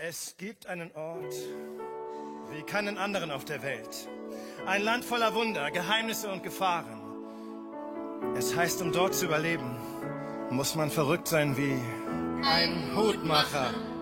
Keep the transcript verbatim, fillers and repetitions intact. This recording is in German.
Es gibt einen Ort wie keinen anderen auf der Welt. Ein Land voller Wunder, Geheimnisse und Gefahren. Es heißt, um dort zu überleben, muss man verrückt sein wie ein Hutmacher.